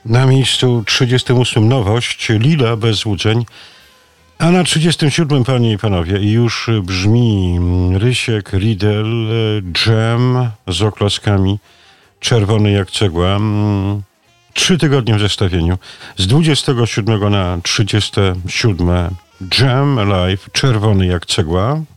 Na miejscu 38 nowość, Lila bez złudzeń, a na 37, panie i panowie, już brzmi Rysiek, Riedel, Dżem z oklaskami, czerwony jak cegła. 3 tygodnie w zestawieniu. Z 27 na 37 Dżem Live, czerwony jak cegła.